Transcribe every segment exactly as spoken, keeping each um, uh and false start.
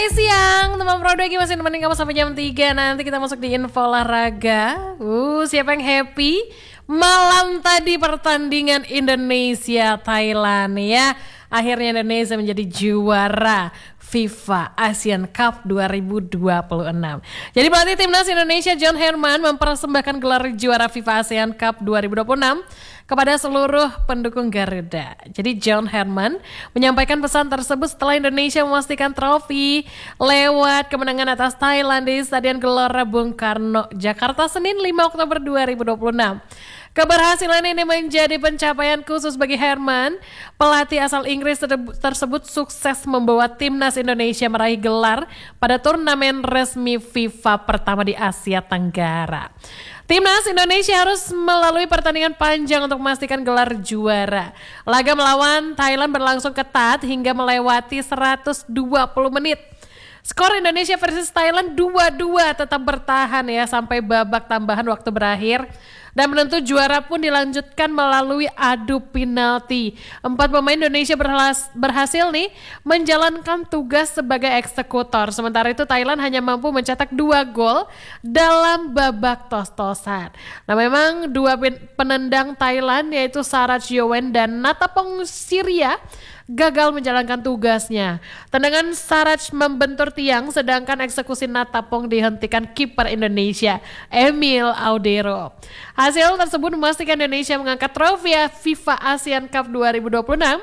Siang, teman Pro lagi masih nemenin kamu sampai jam tiga. Nanti kita masuk di info olahraga. Uh, siapa yang happy? Malam tadi pertandingan Indonesia Thailand ya. Akhirnya Indonesia menjadi juara FIFA Asian Cup dua ribu dua puluh enam. Jadi pelatih timnas Indonesia John Herman mempersembahkan gelar juara FIFA Asian Cup dua ribu dua puluh enam kepada seluruh pendukung Garuda. Jadi John Herman menyampaikan pesan tersebut setelah Indonesia memastikan trofi lewat kemenangan atas Thailand di Stadion Gelora Bung Karno, Jakarta, Senin lima Oktober dua ribu dua puluh enam. Keberhasilan ini menjadi pencapaian khusus bagi Herman. Pelatih asal Inggris tersebut sukses membawa timnas Indonesia meraih gelar pada turnamen resmi FIFA pertama di Asia Tenggara. Timnas Indonesia harus melalui pertandingan panjang untuk memastikan gelar juara. Laga melawan Thailand berlangsung ketat hingga melewati seratus dua puluh menit. Skor Indonesia versus Thailand dua dua tetap bertahan ya sampai babak tambahan waktu berakhir. Dan menentu juara pun dilanjutkan melalui adu penalti. Empat pemain Indonesia berhasil, berhasil nih menjalankan tugas sebagai eksekutor. Sementara itu Thailand hanya mampu mencetak dua gol dalam babak tos-tosan. Nah memang dua penendang Thailand yaitu Sarach Yowen dan Natapong Syria gagal menjalankan tugasnya. Tendangan Sarach membentur tiang sedangkan eksekusi Natapong dihentikan kiper Indonesia Emil Audero. Hasil tersebut memastikan Indonesia mengangkat trofi FIFA Asian Cup dua ribu dua puluh enam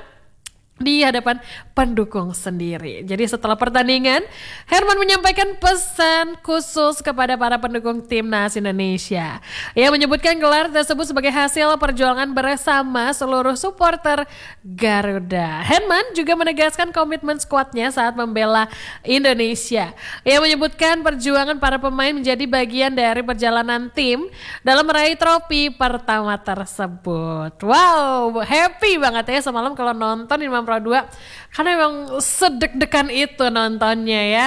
di hadapan pendukung sendiri. Jadi setelah pertandingan, Herman menyampaikan pesan khusus kepada para pendukung timnas Indonesia. Ia menyebutkan gelar tersebut sebagai hasil perjuangan bersama seluruh supporter Garuda. Herman juga menegaskan komitmen skuadnya saat membela Indonesia. Ia menyebutkan perjuangan para pemain menjadi bagian dari perjalanan tim dalam meraih trofi pertama tersebut. Wow, happy banget ya semalam kalau nonton Imam Pro dua karena memang sedek-dekan itu nontonnya ya,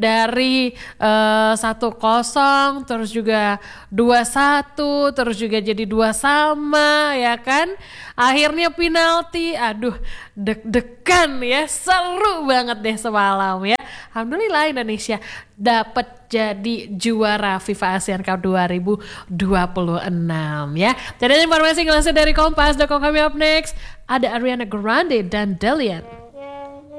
dari uh, satu kosong terus juga dua satu terus juga jadi dua sama ya kan, akhirnya penalti. Aduh deg-degan ya, seru banget deh semalam ya. Alhamdulillah Indonesia dapat jadi juara FIFA Asian Cup dua ribu dua puluh enam ya. Jadi informasi ngelasnya dari Kompas. Doko kami up next ada Ariana Grande dan Dalian.